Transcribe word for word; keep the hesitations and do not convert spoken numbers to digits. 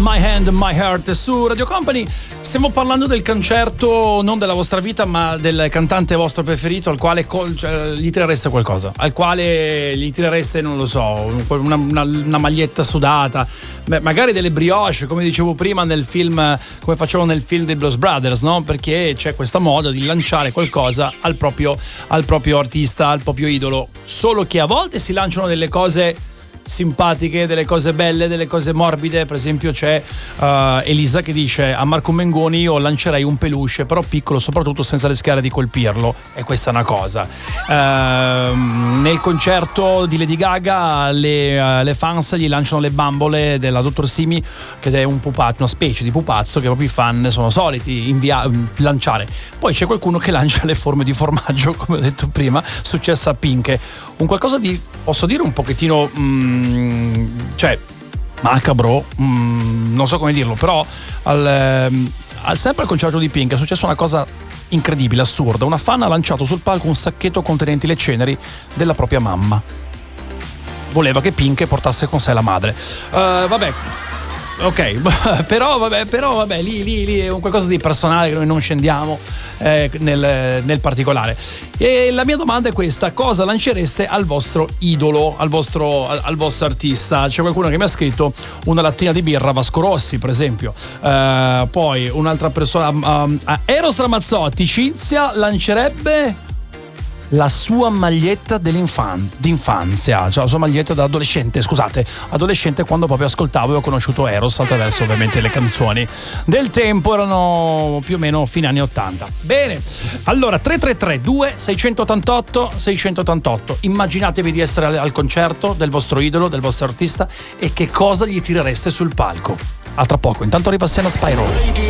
My Hand, My Heart su Radio Company. Stiamo parlando del concerto, non della vostra vita, ma del cantante vostro preferito al quale col, cioè, gli tirereste qualcosa, al quale gli tirereste, non lo so, una, una, una maglietta sudata, beh, magari delle brioche, come dicevo prima nel film, come facevano nel film dei Blues Brothers, no? Perché c'è questa moda di lanciare qualcosa al proprio, al proprio artista, al proprio idolo, solo che a volte si lanciano delle cose simpatiche, delle cose belle, delle cose morbide. Per esempio c'è uh, Elisa che dice: a Marco Mengoni io lancerei un peluche, però piccolo, soprattutto senza rischiare di colpirlo, e questa è una cosa. Uh, nel concerto di Lady Gaga le, uh, le fans gli lanciano le bambole della Dottor Simi, che è un pupazzo, una specie di pupazzo che proprio i fan sono soliti invia- lanciare. Poi c'è qualcuno che lancia le forme di formaggio, come ho detto prima, successa a Pink, un qualcosa di, posso dire, un pochettino mm, cioè macabro, mm, non so come dirlo, però al, al, sempre al concerto di Pink è successa una cosa incredibile, assurda. Una fan ha lanciato sul palco un sacchetto contenente le ceneri della propria mamma. Voleva che Pink portasse con sé la madre. Uh, vabbè ok, però vabbè, però vabbè, lì, lì, lì è un qualcosa di personale che noi non scendiamo eh, nel, nel particolare. E la mia domanda è questa: cosa lancereste al vostro idolo, al vostro, al, al vostro artista? C'è qualcuno che mi ha scritto una lattina di birra Vasco Rossi, per esempio. Uh, poi un'altra persona, um, uh, Eros Ramazzotti, Cinzia lancerebbe la sua maglietta dell'infan- d'infanzia, cioè la sua maglietta da adolescente, scusate, adolescente, quando proprio ascoltavo e ho conosciuto Eros attraverso ovviamente le canzoni del tempo, erano più o meno fine anni ottanta. Bene, allora tre tre tre due sei otto otto sei otto otto, immaginatevi di essere al, al concerto del vostro idolo, del vostro artista, e che cosa gli tirereste sul palco. A tra poco, intanto ripassiamo a Spyro.